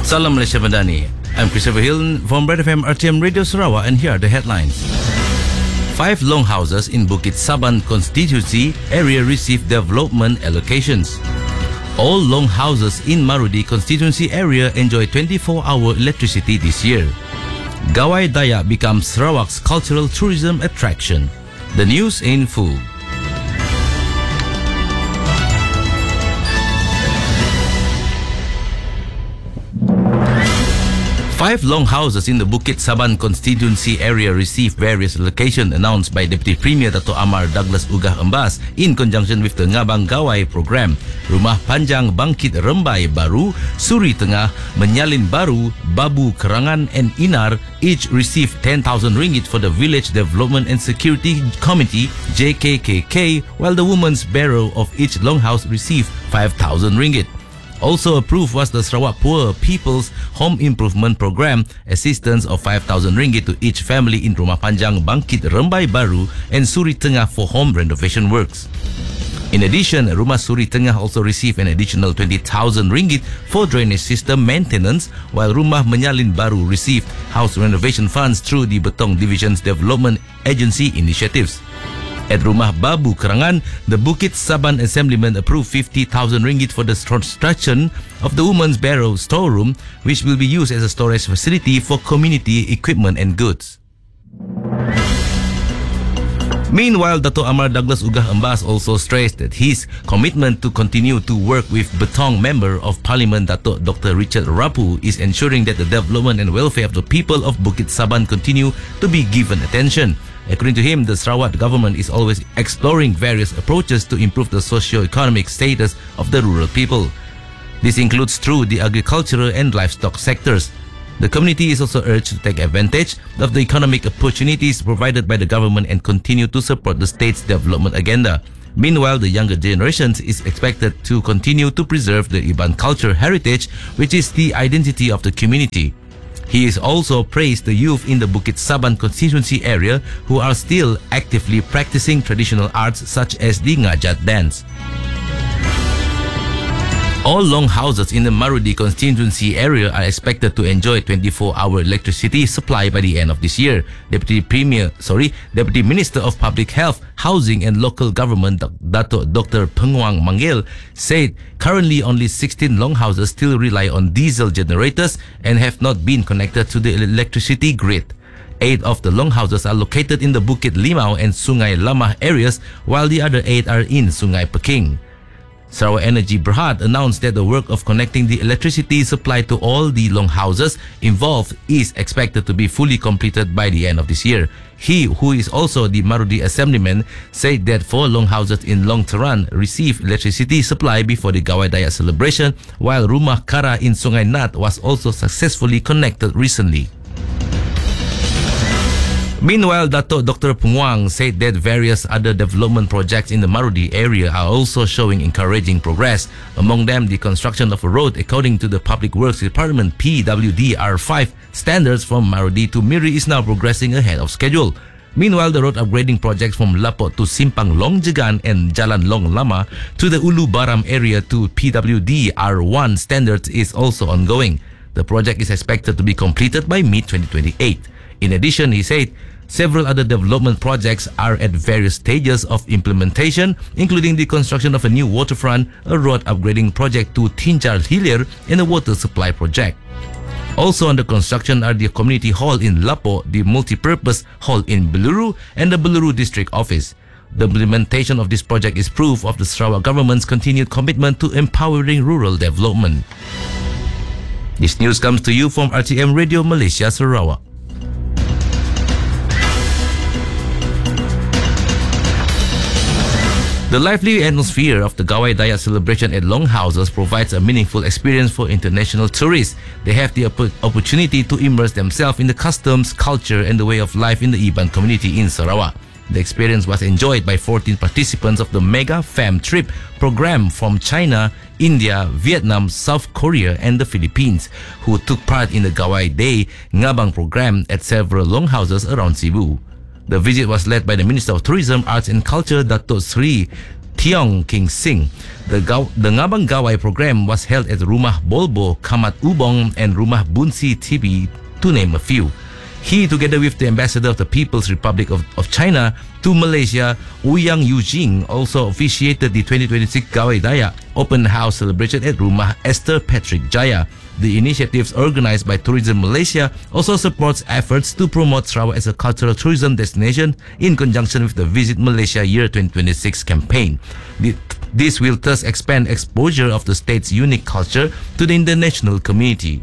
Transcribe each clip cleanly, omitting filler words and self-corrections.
Salam Malaysia Madani. I'm Christopher Hill from Red FM RTM Radio Sarawak, and here are the headlines. 5 longhouses in Bukit Saban constituency area received development allocations. All longhouses in Marudi constituency area enjoy 24-hour electricity this year. Gawai Dayak becomes Sarawak's cultural tourism attraction. The news in full. 5 longhouses in the Bukit Saban constituency area received various allocations announced by Deputy Premier Dato' Amar Douglas Ugah Embas in conjunction with the Ngabang Gawai program. Rumah Panjang Bangkit Rembai Baru, Suri Tengah, Menyalin Baru, Babu Kerangan and Inar each received 10,000 ringgit for the Village Development and Security Committee JKKK, while the Women's Bureau of each longhouse received 5,000 ringgit. Also approved was the Sarawak Poor People's Home Improvement Program, assistance of 5,000 ringgit to each family in Rumah Panjang Bangkit Rembai Baru and Suri Tengah for home renovation works. In addition, Rumah Suri Tengah also received an additional 20,000 ringgit for drainage system maintenance, while Rumah Menyalin Baru received house renovation funds through the Betong Division's Development Agency initiatives. At Rumah Babu Kerangan, the Bukit Saban Assemblyman approved 50,000 ringgit for the construction of the Women's Bureau storeroom, which will be used as a storage facility for community equipment and goods. Meanwhile, Dato' Amar Douglas Ugah Embas also stressed that his commitment to continue to work with Betong Member of Parliament Dato' Dr. Richard Rapu is ensuring that the development and welfare of the people of Bukit Saban continue to be given attention. According to him, the Sarawak government is always exploring various approaches to improve the socio-economic status of the rural people. This includes through the agricultural and livestock sectors. The community is also urged to take advantage of the economic opportunities provided by the government and continue to support the state's development agenda. Meanwhile, the younger generations is expected to continue to preserve the Iban culture heritage, which is the identity of the community. He has also praised the youth in the Bukit Saban constituency area who are still actively practicing traditional arts such as the Ngajat dance. All longhouses in the Marudi constituency area are expected to enjoy 24-hour electricity supply by the end of this year. Deputy Minister of Public Health, Housing and Local Government, Dr. Pengwang Mangil, said currently only 16 longhouses still rely on diesel generators and have not been connected to the electricity grid. 8 of the longhouses are located in the Bukit Limau and Sungai Lamah areas, while the other 8 are in Sungai Peking. Sarawak Energy Berhad announced that the work of connecting the electricity supply to all the longhouses involved is expected to be fully completed by the end of this year. He, who is also the Marudi Assemblyman, said that 4 longhouses in Long Teran received electricity supply before the Gawai Dayak celebration, while Rumah Kara in Sungai Nat was also successfully connected recently. Meanwhile, Dato' Dr. Pengwang said that various other development projects in the Marudi area are also showing encouraging progress. Among them, the construction of a road according to the Public Works Department PWD R5 standards from Marudi to Miri is now progressing ahead of schedule. Meanwhile, the road upgrading projects from Lapot to Simpang Long Jegan and Jalan Long Lama to the Ulu Baram area to PWD R1 standards is also ongoing. The project is expected to be completed by mid-2028. In addition, he said, several other development projects are at various stages of implementation, including the construction of a new waterfront, a road upgrading project to Tinjar Hilir, and a water supply project. Also under construction are the community hall in Lapo, the multi-purpose hall in Beluru, and the Beluru district office. The implementation of this project is proof of the Sarawak government's continued commitment to empowering rural development. This news comes to you from RTM Radio Malaysia Sarawak. The lively atmosphere of the Gawai Dayak celebration at longhouses provides a meaningful experience for international tourists. They have the opportunity to immerse themselves in the customs, culture and the way of life in the Iban community in Sarawak. The experience was enjoyed by 14 participants of the Mega Fam Trip program from China, India, Vietnam, South Korea and the Philippines, who took part in the Gawai Day Ngabang program at several longhouses around Cebu. The visit was led by the Minister of Tourism, Arts and Culture, Dato' Sri Tiong King Sing. The Ngabang Gawai program was held at Rumah Bolbo, Kamat Ubong, and Rumah Bunsi Tibi, to name a few. He, together with the ambassador of the People's Republic of China to Malaysia, Ouyang Yujing, also officiated the 2026 Gawai Dayak open house celebration at Rumah Esther Patrick Jaya. The initiatives organized by Tourism Malaysia also supports efforts to promote Sarawak as a cultural tourism destination in conjunction with the Visit Malaysia Year 2026 campaign. This will thus expand exposure of the state's unique culture to the international community.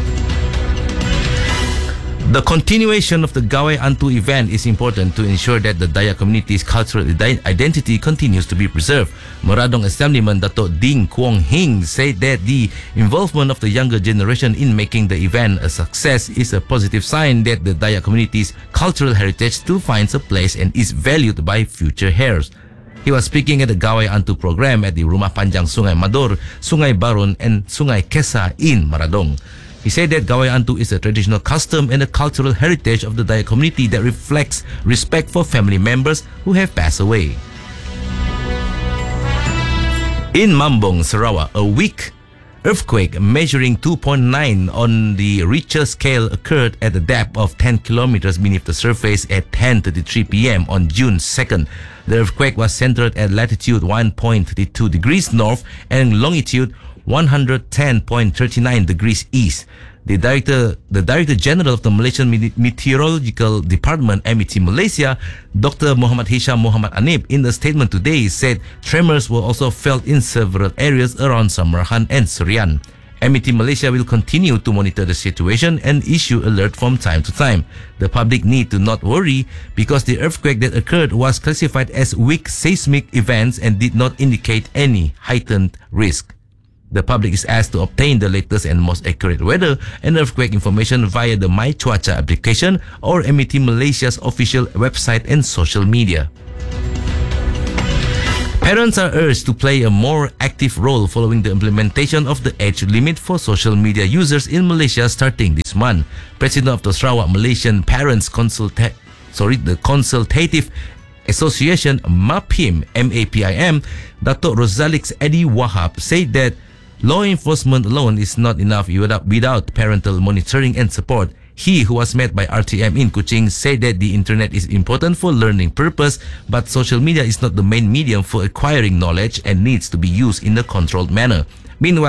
The continuation of the Gawai Antu event is important to ensure that the Dayak community's cultural identity continues to be preserved. Moradong Assemblyman Dato' Ding Kuong Hing said that the involvement of the younger generation in making the event a success is a positive sign that the Dayak community's cultural heritage still finds a place and is valued by future heirs. He was speaking at the Gawai Antu program at the Rumah Panjang Sungai Mador, Sungai Barun, and Sungai Kesa in Maradong. He said that Gawai Antu is a traditional custom and a cultural heritage of the Dayak community that reflects respect for family members who have passed away. In Mambong, Sarawak, a weak earthquake measuring 2.9 on the Richter scale occurred at a depth of 10 kilometers beneath the surface at 10:33 p.m. on June 2nd. The earthquake was centered at latitude 1.32 degrees north and longitude 110.39 degrees east. The Director General of the Malaysian Meteorological Department, MET Malaysia, Dr. Muhammad Hisham Muhammad Anib, in a statement today said tremors were also felt in several areas around Samarkand and Serian. MET Malaysia will continue to monitor the situation and issue alert from time to time. The public need to not worry because the earthquake that occurred was classified as weak seismic events and did not indicate any heightened risk. The public is asked to obtain the latest and most accurate weather and earthquake information via the My Cuaca application or MET Malaysia's official website and social media. Parents are urged to play a more active role following the implementation of the age limit for social media users in Malaysia starting this month. President of the Sarawak Malaysian Parents Consultative Association, MAPIM, MAPIM, Dato' Rosalix Eddie Wahab, said that law enforcement alone is not enough without parental monitoring and support. He, who was met by RTM in Kuching, said that the internet is important for learning purpose, but social media is not the main medium for acquiring knowledge and needs to be used in a controlled manner. Meanwhile,